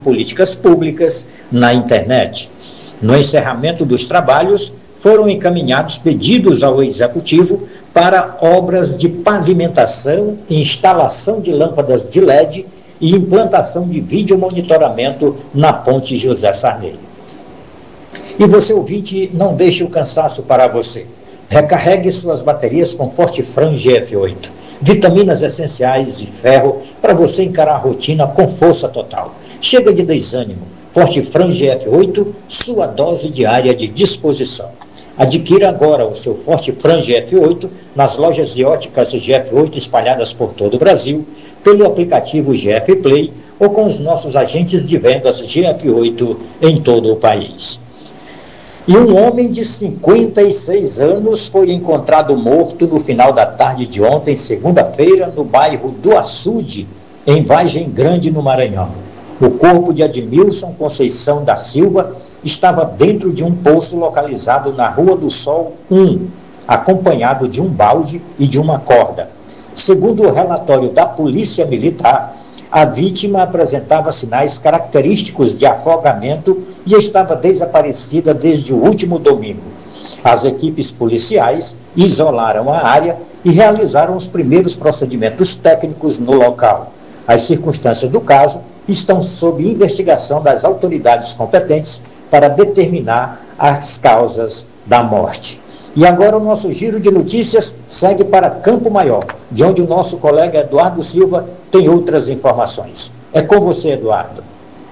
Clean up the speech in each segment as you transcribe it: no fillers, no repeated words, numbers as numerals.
políticas públicas na internet. No encerramento dos trabalhos, foram encaminhados pedidos ao Executivo para obras de pavimentação, instalação de lâmpadas de LED e implantação de vídeo monitoramento na Ponte José Sarney. E você, ouvinte, não deixe o cansaço parar você. Recarregue suas baterias com Fortifran GF8, vitaminas essenciais e ferro para você encarar a rotina com força total. Chega de desânimo. Fortifran GF8, sua dose diária de disposição. Adquira agora o seu Fortifran GF8 nas lojas de óticas GF8 espalhadas por todo o Brasil, pelo aplicativo GF Play ou com os nossos agentes de vendas GF8 em todo o país. E um homem de 56 anos foi encontrado morto no final da tarde de ontem, segunda-feira, no bairro do Açude, em Vargem Grande, no Maranhão. O corpo de Admilson Conceição da Silva estava dentro de um poço localizado na Rua do Sol 1, acompanhado de um balde e de uma corda. Segundo o relatório da Polícia Militar, a vítima apresentava sinais característicos de afogamento e estava desaparecida desde o último domingo. As equipes policiais isolaram a área e realizaram os primeiros procedimentos técnicos no local. As circunstâncias do caso estão sob investigação das autoridades competentes para determinar as causas da morte. E agora o nosso giro de notícias segue para Campo Maior, de onde o nosso colega Eduardo Silva tem outras informações. É com você, Eduardo.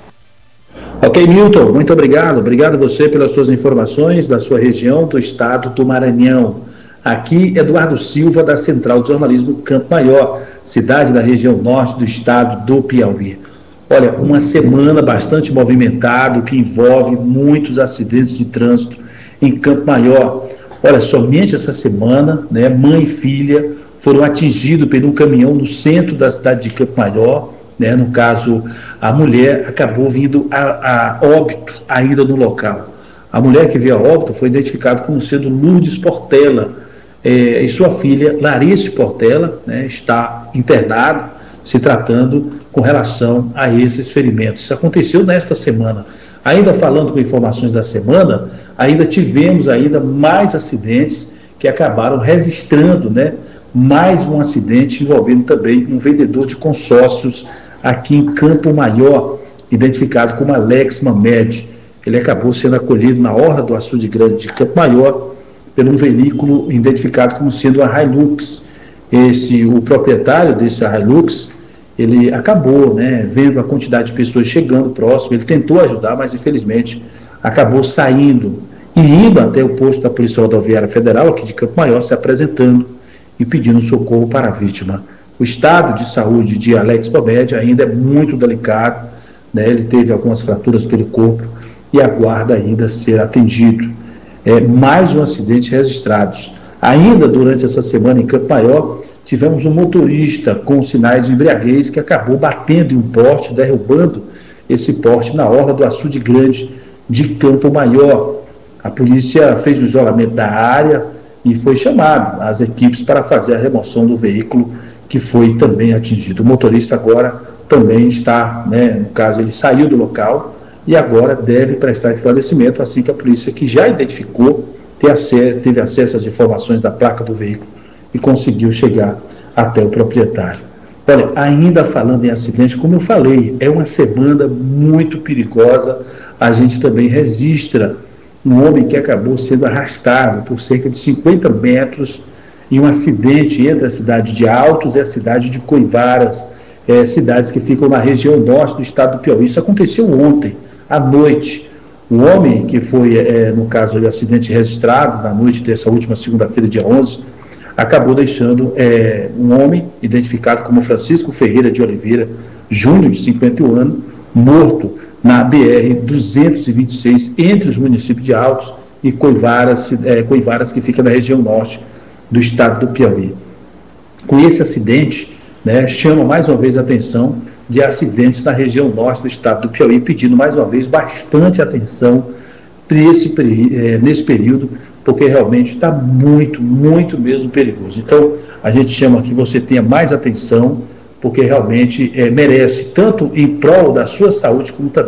Ok, Milton, muito obrigado. Obrigado a você pelas suas informações da sua região, do estado do Maranhão. Aqui, Eduardo Silva, da Central de Jornalismo Campo Maior, cidade da região norte do estado do Piauí. Olha, uma semana bastante movimentada, que envolve muitos acidentes de trânsito em Campo Maior. Olha, somente essa semana, né, mãe e filha foram atingidos por um caminhão no centro da cidade de Campo Maior, né, no caso, a mulher acabou vindo a óbito ainda no local. A mulher que veio a óbito foi identificada como sendo Lourdes Portela, e sua filha, Larissa Portela, né, está internada, se tratando com relação a esses ferimentos. Isso aconteceu nesta semana. Ainda falando com informações da semana, ainda tivemos mais acidentes que acabaram registrando, né, mais um acidente envolvendo também um vendedor de consórcios aqui em Campo Maior, identificado como Alex Mamed. Ele acabou sendo acolhido na orla do Açude Grande de Campo Maior por um veículo identificado como sendo a Hilux. O proprietário desse Hilux, ele acabou, né, vendo a quantidade de pessoas chegando próximo, ele tentou ajudar, mas infelizmente acabou saindo e indo até o posto da Polícia Rodoviária Federal, aqui de Campo Maior, se apresentando e pedindo socorro para a vítima. O estado de saúde de Alex Mamed ainda é muito delicado, né, ele teve algumas fraturas pelo corpo e aguarda ainda ser atendido. Mais um acidente registrado. Ainda durante essa semana em Campo Maior, tivemos um motorista com sinais de embriaguez que acabou batendo em um poste, derrubando esse poste na orla do Açude Grande de Campo Maior. A polícia fez o isolamento da área e foi chamado as equipes para fazer a remoção do veículo que foi também atingido. O motorista agora também está, né, no caso, ele saiu do local e agora deve prestar esclarecimento assim que a polícia, que já identificou, teve acesso às informações da placa do veículo e conseguiu chegar até o proprietário. Olha, ainda falando em acidente, como eu falei, é uma semana muito perigosa. A gente também registra um homem que acabou sendo arrastado por cerca de 50 metros em um acidente entre a cidade de Altos e a cidade de Coivaras, cidades que ficam na região norte do estado do Piauí. Isso aconteceu ontem, à noite. O homem que foi, no caso, o acidente registrado na noite dessa última segunda-feira, dia 11, acabou deixando um homem identificado como Francisco Ferreira de Oliveira Júnior, de 51 anos, morto na BR-226, entre os municípios de Altos e Coivaras, que fica na região norte do estado do Piauí. Com esse acidente, né, chama mais uma vez a atenção de acidentes na região norte do estado do Piauí, pedindo mais uma vez bastante atenção nesse período, porque realmente está muito, muito mesmo perigoso. Então, a gente chama que você tenha mais atenção, porque realmente merece, tanto em prol da sua saúde, como também